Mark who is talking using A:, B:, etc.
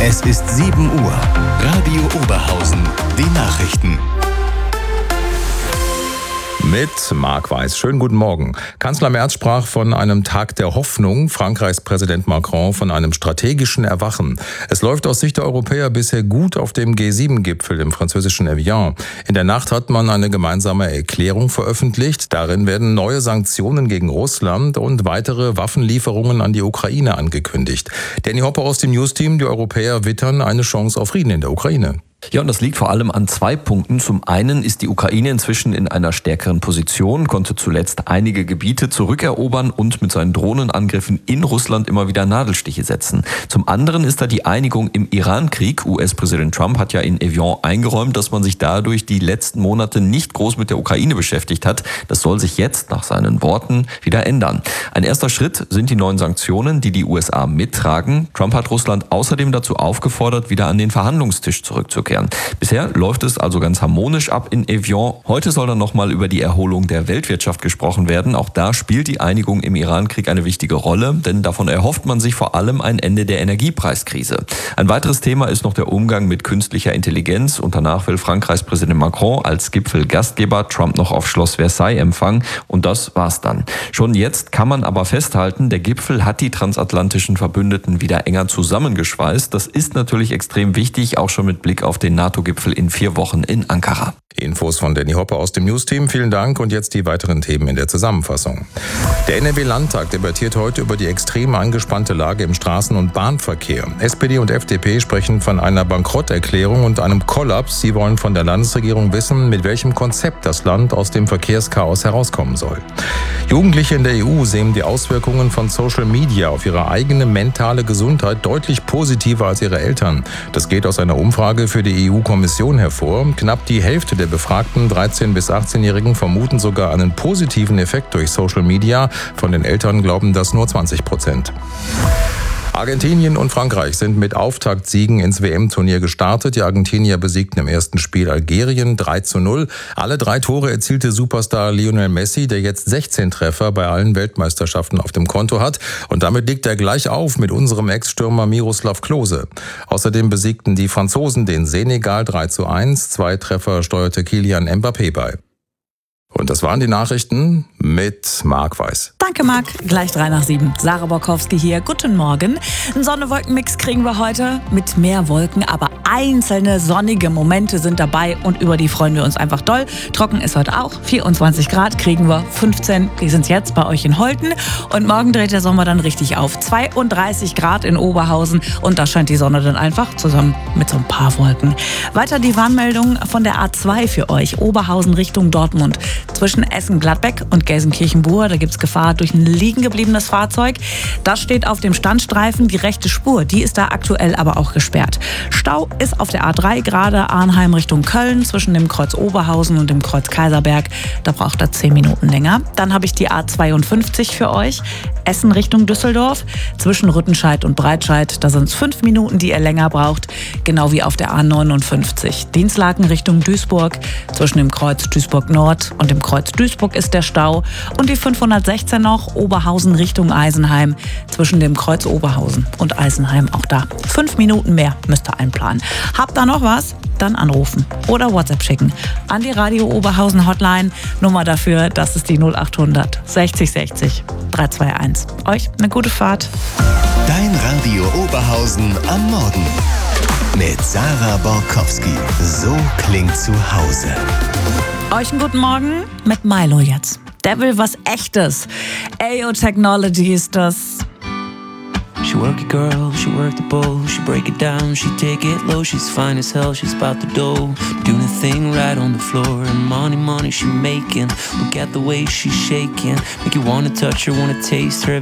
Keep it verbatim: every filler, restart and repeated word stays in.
A: Es ist sieben Uhr. Radio Oberhausen. Die Nachrichten.
B: Mit Marc Weiß. Schönen guten Morgen. Kanzler Merz sprach von einem Tag der Hoffnung, Frankreichs Präsident Macron von einem strategischen Erwachen. Es läuft aus Sicht der Europäer bisher gut auf dem G sieben Gipfel im französischen Evian. In der Nacht hat man eine gemeinsame Erklärung veröffentlicht. Darin werden neue Sanktionen gegen Russland und weitere Waffenlieferungen an die Ukraine angekündigt. Danny Hoppe aus dem News-Team, die Europäer wittern eine Chance auf Frieden in der Ukraine.
C: Ja, und das liegt vor allem an zwei Punkten. Zum einen ist die Ukraine inzwischen in einer stärkeren Position, konnte zuletzt einige Gebiete zurückerobern und mit seinen Drohnenangriffen in Russland immer wieder Nadelstiche setzen. Zum anderen ist da die Einigung im Iran-Krieg. U S-Präsident Trump hat ja in Evian eingeräumt, dass man sich dadurch die letzten Monate nicht groß mit der Ukraine beschäftigt hat. Das soll sich jetzt nach seinen Worten wieder ändern. Ein erster Schritt sind die neuen Sanktionen, die die U S A mittragen. Trump hat Russland außerdem dazu aufgefordert, wieder an den Verhandlungstisch zurückzukehren. Bisher läuft es also ganz harmonisch ab in Evian. Heute soll dann nochmal über die Erholung der Weltwirtschaft gesprochen werden. Auch da spielt die Einigung im Iran-Krieg eine wichtige Rolle, denn davon erhofft man sich vor allem ein Ende der Energiepreiskrise. Ein weiteres Thema ist noch der Umgang mit künstlicher Intelligenz. Und danach will Frankreichs Präsident Macron als Gipfelgastgeber Trump noch auf Schloss Versailles empfangen. Und das war's dann. Schon jetzt kann man aber festhalten, der Gipfel hat die transatlantischen Verbündeten wieder enger zusammengeschweißt. Das ist natürlich extrem wichtig, auch schon mit Blick auf den NATO-Gipfel in vier Wochen in Ankara.
B: Infos von Danny Hoppe aus dem News-Team. Vielen Dank und jetzt die weiteren Themen in der Zusammenfassung. Der N R W-Landtag debattiert heute über die extrem angespannte Lage im Straßen- und Bahnverkehr. S P D und F D P sprechen von einer Bankrotterklärung und einem Kollaps. Sie wollen von der Landesregierung wissen, mit welchem Konzept das Land aus dem Verkehrschaos herauskommen soll. Jugendliche in der E U sehen die Auswirkungen von Social Media auf ihre eigene mentale Gesundheit deutlich positiver als ihre Eltern. Das geht aus einer Umfrage für die E U-Kommission hervor. Knapp die Hälfte der befragten dreizehn- bis achtzehnjährigen vermuten sogar einen positiven Effekt durch Social Media. Von den Eltern glauben das nur zwanzig Prozent. Argentinien und Frankreich sind mit Auftaktsiegen ins W M-Turnier gestartet. Die Argentinier besiegten im ersten Spiel Algerien drei zu null. Alle drei Tore erzielte Superstar Lionel Messi, der jetzt sechzehn Treffer bei allen Weltmeisterschaften auf dem Konto hat. Und damit liegt er gleich auf mit unserem Ex-Stürmer Miroslav Klose. Außerdem besiegten die Franzosen den Senegal drei zu eins. Zwei Treffer steuerte Kylian Mbappé bei. Und das waren die Nachrichten mit Marc Weiß.
D: Danke, Marc. Gleich drei nach sieben. Sarah Borkowski hier. Guten Morgen. Einen Sonne-Wolken-Mix kriegen wir heute mit mehr Wolken, aber einzelne sonnige Momente sind dabei und über die freuen wir uns einfach doll. Trocken ist heute auch. vierundzwanzig Grad kriegen wir, fünfzehn, die sind jetzt bei euch in Holten. Und morgen dreht der Sommer dann richtig auf. zweiunddreißig Grad in Oberhausen und da scheint die Sonne dann einfach zusammen mit so ein paar Wolken. Weiter die Warnmeldung von der A zwei für euch. Oberhausen Richtung Dortmund. Zwischen Essen-Gladbeck und Gelsenkirchen-Bur, da gibt's Gefahr durch ein liegen gebliebenes Fahrzeug. Das steht auf dem Standstreifen. Die rechte Spur, die ist da aktuell aber auch gesperrt. Stau ist auf der A drei gerade Arnheim Richtung Köln zwischen dem Kreuz Oberhausen und dem Kreuz Kaiserberg. Da braucht er zehn Minuten länger. Dann habe ich die A zweiundfünfzig für euch. Essen Richtung Düsseldorf. Zwischen Rüttenscheid und Breitscheid, da sind es fünf Minuten, die ihr länger braucht. Genau wie auf der A neunundfünfzig. Dienstlaken Richtung Duisburg. Zwischen dem Kreuz Duisburg Nord und dem Kreuz Duisburg ist der Stau. Und die fünfhundertsechzehn noch, Oberhausen Richtung Eisenheim. Zwischen dem Kreuz Oberhausen und Eisenheim auch da. Fünf Minuten mehr müsst ihr einplanen. Habt ihr noch was? Dann anrufen oder WhatsApp schicken an die Radio Oberhausen Hotline. Nummer dafür, das ist die null achthundert sechzig sechzig dreihunderteinundzwanzig. Euch eine gute Fahrt.
A: Dein Radio Oberhausen am Morgen. Mit Sarah Borkowski. So klingt zu Hause.
D: Euch einen guten Morgen mit Milo jetzt. Der will was Echtes. A O Technology ist das.
E: She work it, girl, she work the bowl. She break it down, she take it low. She's fine as hell, she's about the dough. Doing a thing right on the floor. And money, money she making. Look at the way she's shaking. Make you wanna touch her, wanna taste her.